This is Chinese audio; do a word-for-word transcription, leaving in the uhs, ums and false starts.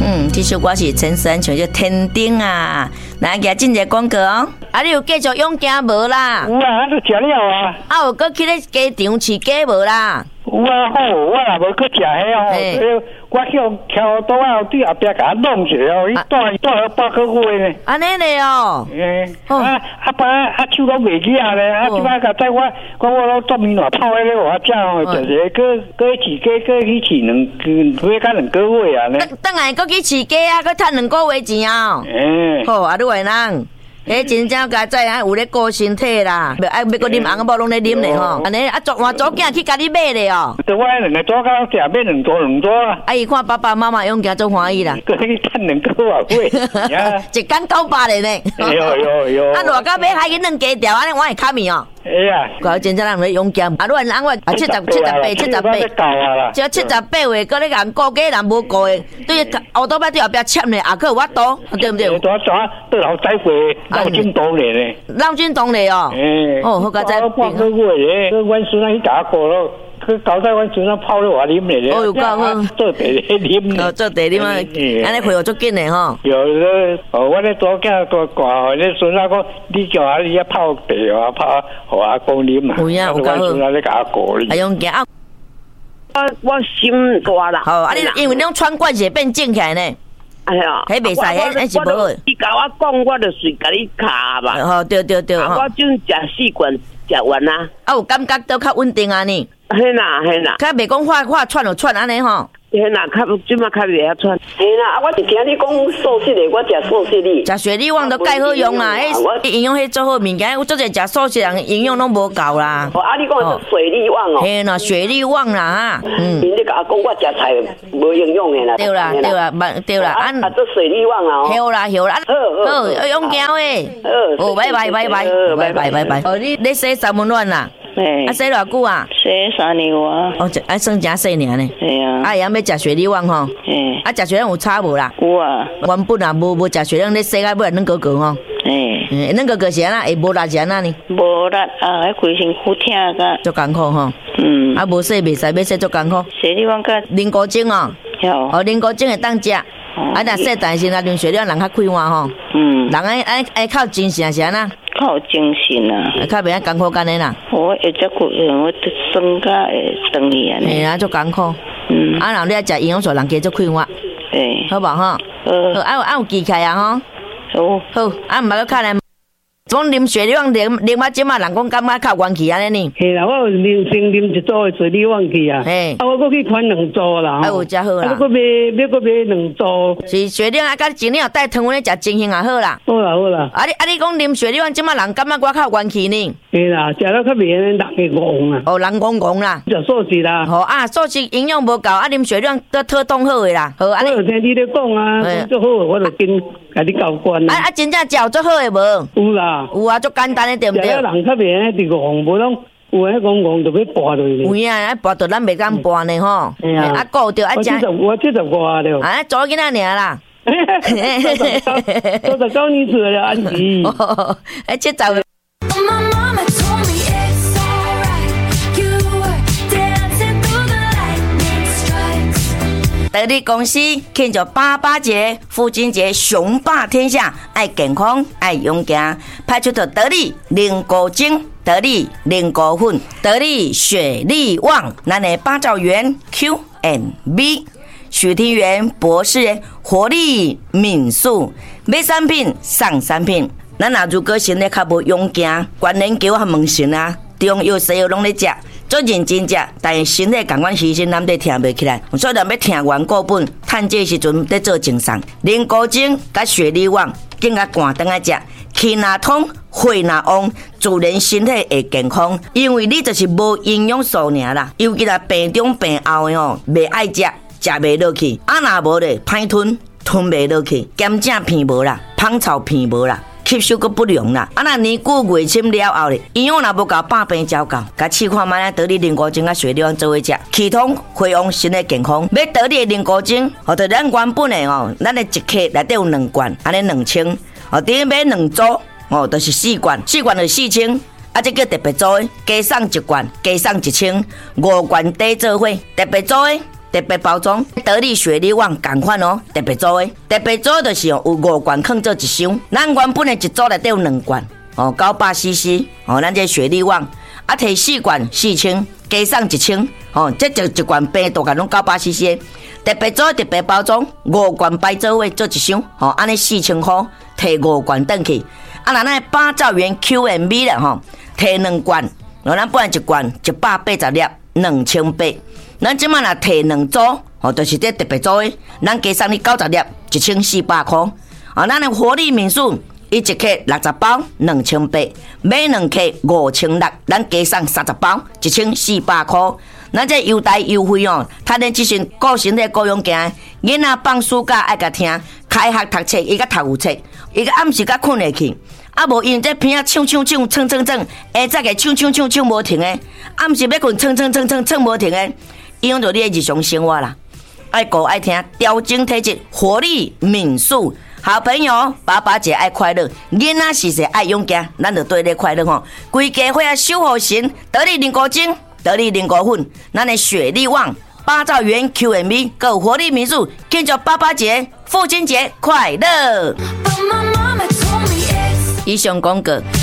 嗯，其实我是陈思安，像叫天丁啊。来，给进一个广告哦。啊，你有继续养鸡无啦？ 有啊，我都食了啊。 啊，有搁去咧鸡场饲鸡无啦？ 有啊，好，我也无去食迄哦，所以我叫挑刀啊，对后壁甲我弄一下哦，伊带带了八个月呢。 安尼咧哦。 诶，啊啊爸啊手都袂起啊咧，啊即摆甲在我我我老专门话泡迄个我食哦，就是个个饲鸡个去饲两个月甲两个月啊呢。 等等下搁去饲鸡啊，搁趁两个月钱啊。 诶， 好啊，你话人。迄真正家在啊有咧顾身体啦，要爱要搁啉红某拢咧啉咧吼，安尼啊做换左囝去家己买咧哦。 对我两个左到食买两桌两桌啊。 啊伊看爸爸妈妈用惊做欢喜啦。 搁去趁两个月月， 一工九百咧呢。 哟哟哟。 啊，偌到买海去嫩鸡条，安尼我会卡面哦。 哎呀， 我真正人咧用姜，啊，你人我啊七十七十八七十八，只七十八岁，搁咧人顾鸡人无顾的，对后倒摆对后壁签咧，也可有法度，对不对？ 多少对老仔会闹军党咧咧， 闹军党咧哦。 诶， 哦，好佳哉。 半个月咧，个阮孙仔去打过咯。佢搞在阮孙仔泡咧话啉咧咧， 哦有够好， 做地咧啉， 哦做地啉啊，安尼会有足紧咧吼。 有咧，哦，我咧左囝个挂，咧孙仔讲，你叫阿你泡地啊，泡互阿公啉啊。 有影有够好。 孙仔咧甲我过哩。 啊用惊啊！ 我我心大啦。 好，啊你因为你用穿灌血变正起来呢。 哎呀， 迄袂使，迄迄是无好。 你甲我讲，我就随甲你卡吧。 吼，对对对。 我准食四罐，食完啊。 啊，有感觉都较稳定啊呢。 嘿啦嘿啦。 较袂讲化化窜就窜安尼吼。 嘿啦，较即马较袂晓窜。嘿啦，啊，我是听你讲素食的，我食素食的。 食雪莉旺都介好用啦，迄营养迄做好物件，有做者食素食人营养拢无够啦。 哦，啊，你讲是水莉旺哦。 嘿啦，雪莉旺啦哈。 嗯。你甲我讲我食菜无营养的啦。 对啦对啦，蛮对啦。 啊，啊，做水莉旺啊。 好啦好啦。好好，要用胶诶。哦，拜拜拜拜拜拜拜拜。哦，你你洗三温暖啦？ 哎。 啊，洗偌久啊？ 洗三年啊。 哦，啊，算真洗尔呢。 系啊。 啊，要要食雪莉旺吼。 嘿。 啊，食雪莉有差无啦？ 有啊。 原本啊，无无食雪莉，你洗到尾软哥哥吼。 嘿。 嗯，软哥哥是安那会无力是安那呢？ 无力啊，迄规身躯疼个。 足艰苦吼。 嗯。 啊，无洗袂使，要洗足艰苦。 雪莉旺甲啉古精哦。 有。 哦，啉古精会当食。啊，若洗但是若啉雪莉人较快活吼。嗯。人爱爱爱靠精神是安那？ 靠精神啊！ 较袂遐艰苦干的啦。 我会只骨，我酸甲会长去安尼。 嘿啊，足艰苦。 嗯。 啊，然后你爱食营养素，人加足快活。 诶。 好无吼？好。啊有啊有记起来啊吼。好。好，啊毋捌去看咧。总啉雪莉旺啉啉啊，即马人讲感觉较元气安尼呢。 嘿啦，我有啉先啉一组的雪莉旺去啊。嘿。啊，我搁去款两组啦。 啊，有真好啦。 啊，搁买买搁买两组。 是雪莉旺啊，甲前日带糖分咧食精型也好啦。 好啦好啦。 啊你啊你讲啉雪莉旺，即马人感觉我较元气呢。 嘿啦，食了较袂安尼人会戆啊。 哦，人戆戆啦。 食素食啦。 吼啊，素食营养无够，啊啉雪莉旺都特冻好诶啦。好，啊我有听你咧讲啊，足好，我就跟甲你交关啦。 啊啊，真正食足好诶无？ 有啦。 有啊，足简单诶，对毋对？ 食了人较袂安尼戆，无拢有诶戆戆就要跋落去。 有啊，啊跋到咱袂敢跋呢吼。 哎呀， 啊顾着啊食。 我七十，我七十外了。 啊，做囡仔尔啦。 都十九年次了，安姨。 哎，七十。得力公司庆祝爸爸节、父亲节，雄霸天下，爱健康，爱勇敢，派出的得力零果精、得力零果粉、得力雪莉旺，咱的八爪园 Q and B。许庭园博士活力敏素，买产品送产品。咱若如果身体较无勇敢，关研究较问神啊，中药西药拢咧食。做认真食，但是身体感官牺牲，咱得听袂起来。所以咱要听完固本，趁这时阵得做精送。零古精甲雪莉旺，更加寒顿来食，气若通，血若旺，自然身体会健康。因为你就是无营养素尔啦，尤其là病中病后的吼，袂爱食，食袂落去，啊若无咧，歹吞，吞袂落去，咸正片无啦，芳草片无啦。吸收阁不良啦，啊那年久月深了后咧，营养若无够，百病照到。甲试看卖咱得力零古精甲雪莉旺做伙食，气通血旺，身体健康。要得力零古精，或者咱原本的哦，咱的一克内底有两罐，安尼两千，哦，顶买两组，哦，就是四罐，四罐就四千。啊，这叫特别组的，加送一罐，加送一千，五罐底做伙，特别组的。 特别包装，得力雪力旺同款哦，特别做的，特别做就是有五罐放做一箱，咱原本的一组内底有两罐哦，九百 C C 哦，咱这雪力旺啊，摕四罐四千，加送一千哦，这就一罐冰大概拢九百 C C， 特别做特别包装，五罐摆做位做一箱哦，安尼四千块，摕五罐转去，啊，那咱八兆元 Q M V 啦吼，摕两罐，哦，咱本来一罐一百八十粒，两千八。咱即摆若摕两组，哦，就是这特别组的，咱加送你九十粒，一千四百块。啊，咱的活力民宿，伊一克六十包，两千八，买两克五千六，咱加送三十包，一千四百块。咱这优待优惠哦，他连之前个性的雇佣件，囡仔放暑假爱甲听，开学读册伊甲读有册，伊甲暗时甲困下去。啊，无因这片啊唱唱唱唱唱唱，下早个唱唱唱唱无停的，暗时要困唱唱唱唱唱无停的。影响到你的日常生活啦，爱顾爱听，调整体质，活力民宿，好朋友，爸爸节爱快乐，囡仔时时爱勇敢，咱就对你快乐吼。规家伙啊守护神，得力灵果精，得力灵果粉，咱的雪力旺，八兆元 Q M V， 够活力民宿，庆祝爸爸节、父亲节快乐。以上广告。